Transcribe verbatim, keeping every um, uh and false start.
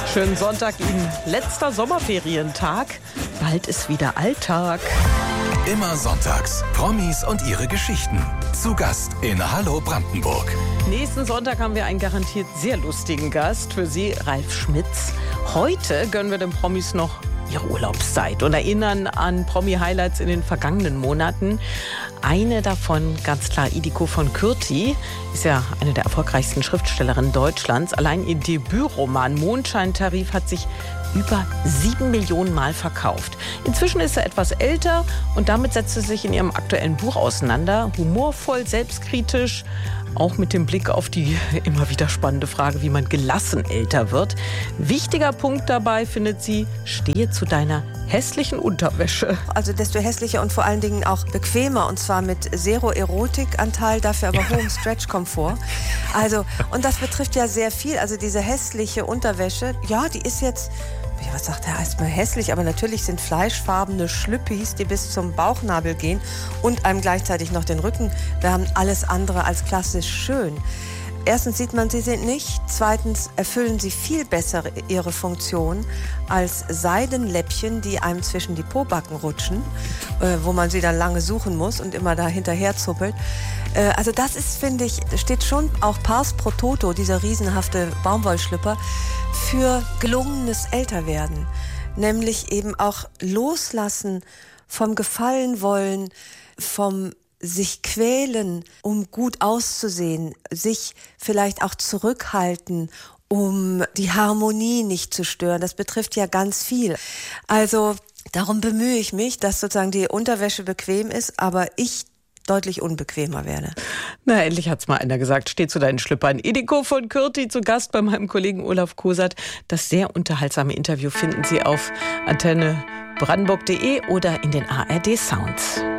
Schönen Sonntag Ihnen. Letzter Sommerferientag. Bald ist wieder Alltag. Immer sonntags. Promis und ihre Geschichten. Zu Gast in Hallo Brandenburg. Nächsten Sonntag haben wir einen garantiert sehr lustigen Gast. Für Sie Ralf Schmitz. Heute gönnen wir den Promis noch ihre Urlaubszeit und erinnern an Promi-Highlights in den vergangenen Monaten. Eine davon, ganz klar, Idiko von Kürti, ist ja eine der erfolgreichsten Schriftstellerinnen Deutschlands. Allein ihr Debütroman Mondscheintarif hat sich über sieben Millionen Mal verkauft. Inzwischen ist er etwas älter und damit setzt sie sich in ihrem aktuellen Buch auseinander. Humorvoll, selbstkritisch, auch mit dem Blick auf die immer wieder spannende Frage, wie man gelassen älter wird. Wichtiger Punkt dabei findet sie, stehe zu deiner hässlichen Unterwäsche. Also desto hässlicher und vor allen Dingen auch bequemer, und zwar mit Zero-Erotik-Anteil, dafür aber hohem Stretch-Komfort. Also, und das betrifft ja sehr viel, also diese hässliche Unterwäsche, ja, die ist jetzt, was sagt er, erstmal hässlich, aber natürlich sind fleischfarbene Schlüppis, die bis zum Bauchnabel gehen und einem gleichzeitig noch den Rücken wärmen, alles andere als klassisch schön. Erstens sieht man, sie sind nicht. Zweitens erfüllen sie viel besser ihre Funktion als Seidenläppchen, die einem zwischen die Pobacken rutschen, äh, wo man sie dann lange suchen muss und immer da hinterher zuppelt. Äh, also das ist, finde ich, steht schon auch pars pro toto, dieser riesenhafte Baumwollschlüpper, für gelungenes Älterwerden. Nämlich eben auch loslassen vom Gefallenwollen, vom sich quälen, um gut auszusehen, sich vielleicht auch zurückhalten, um die Harmonie nicht zu stören. Das betrifft ja ganz viel. Also darum bemühe ich mich, dass sozusagen die Unterwäsche bequem ist, aber ich deutlich unbequemer werde. Na, endlich hat's mal einer gesagt. Steh zu deinen Schlüppern. Idiko von Kürti zu Gast bei meinem Kollegen Olaf Kosert. Das sehr unterhaltsame Interview finden Sie auf antenne brandenburg punkt de oder in den A R D Sounds.